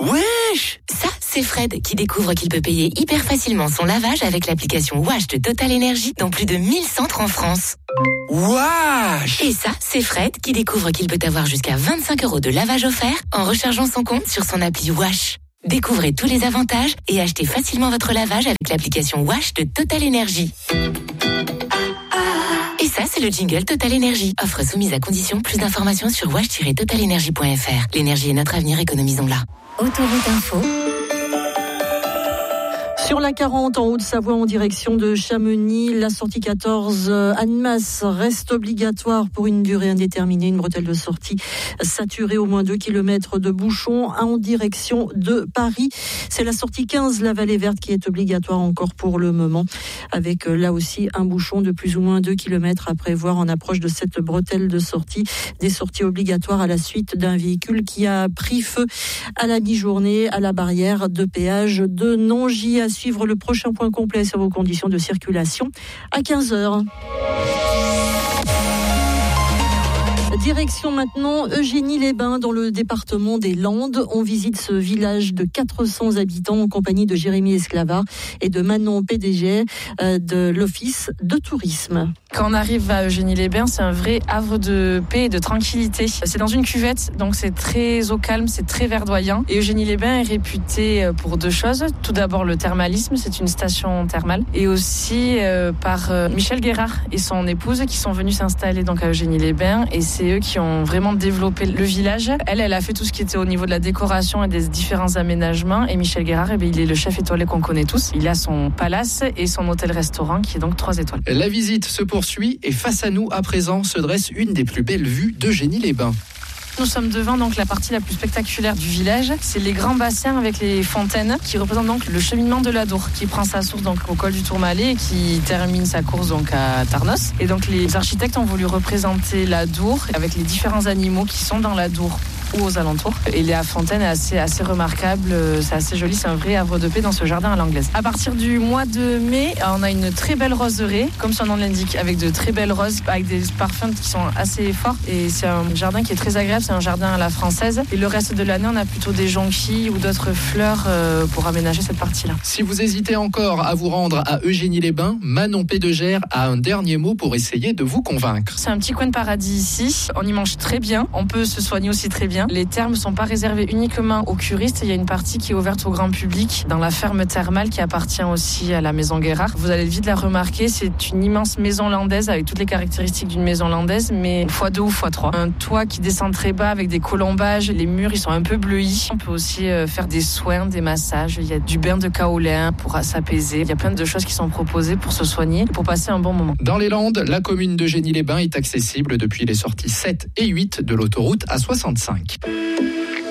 Wesh! Ça, c'est Fred qui découvre qu'il peut payer hyper facilement son lavage avec l'application Wash de Total Energy dans plus de 1000 centres en France. Wesh! Et ça, c'est Fred qui découvre qu'il peut avoir jusqu'à 25 € de lavage offert en rechargeant son compte sur son appli Wash. Découvrez tous les avantages et achetez facilement votre lavage avec l'application Wash de Total Energy. Et ça, c'est le jingle Total Energy. Offre soumise à condition. Plus d'informations sur wash-totalenergy.fr. L'énergie est notre avenir, économisons-la. Autoroute Info. Sur la 40 en Haute-Savoie en direction de Chamonix, la sortie 14 Annemasse reste obligatoire pour une durée indéterminée. Une bretelle de sortie saturée, au moins 2 km de bouchons en direction de Paris. C'est la sortie 15, la Vallée Verte, qui est obligatoire encore pour le moment, avec là aussi un bouchon de plus ou moins 2 km à prévoir en approche de cette bretelle de sortie. Des sorties obligatoires à la suite d'un véhicule qui a pris feu à la mi-journée à la barrière de péage de Nongy. À suivre le prochain point complet sur vos conditions de circulation à 15h. Direction maintenant Eugénie-les-Bains dans le département des Landes. On visite ce village de 400 habitants en compagnie de Jérémy Esclavard et de Manon PDG de l'Office de tourisme. Quand on arrive à Eugénie-les-Bains, c'est un vrai havre de paix et de tranquillité. C'est dans une cuvette, donc c'est très au calme, c'est très verdoyant. Et Eugénie-les-Bains est réputée pour 2 choses. Tout d'abord le thermalisme, c'est une station thermale. Et aussi par Michel Guérard et son épouse qui sont venus s'installer donc à Eugénie-les-Bains. Et c'est eux qui ont vraiment développé le village. Elle a fait tout ce qui était au niveau de la décoration et des différents aménagements. Et Michel Guérard, il est le chef étoilé qu'on connaît tous. Il a son palace et son hôtel-restaurant qui est donc 3 étoiles. La visite se poursuit et face à nous, à présent, se dresse une des plus belles vues d'Eugénie-les-Bains. Nous sommes devant donc la partie la plus spectaculaire du village. C'est les grands bassins avec les fontaines qui représentent donc le cheminement de l'Adour qui prend sa source donc au col du Tourmalet et qui termine sa course donc à Tarnos. Et donc les architectes ont voulu représenter l'Adour avec les différents animaux qui sont dans l'Adour ou aux alentours. Et la fontaine est assez remarquable, c'est assez joli, c'est un vrai havre de paix dans ce jardin à l'anglaise. À partir du mois de mai, on a une très belle roseraie, comme son nom l'indique, avec de très belles roses, avec des parfums qui sont assez forts. Et c'est un jardin qui est très agréable, c'est un jardin à la française. Et le reste de l'année, on a plutôt des jonquilles ou d'autres fleurs pour aménager cette partie-là. Si vous hésitez encore à vous rendre à Eugénie-les-Bains, Manon Pédegère a un dernier mot pour essayer de vous convaincre. C'est un petit coin de paradis ici, on y mange très bien, on peut se soigner aussi très bien. Les thermes ne sont pas réservés uniquement aux curistes, il y a une partie qui est ouverte au grand public dans la ferme thermale qui appartient aussi à la maison Guérard. Vous allez vite la remarquer, c'est une immense maison landaise avec toutes les caractéristiques d'une maison landaise, mais x2 ou x3. Un toit qui descend très bas avec des colombages, les murs ils sont un peu bleuis. On peut aussi faire des soins, des massages, il y a du bain de kaolin pour s'apaiser. Il y a plein de choses qui sont proposées pour se soigner et pour passer un bon moment. Dans les Landes, la commune d'Eugénie-les-Bains est accessible depuis les sorties 7 et 8 de l'autoroute A65.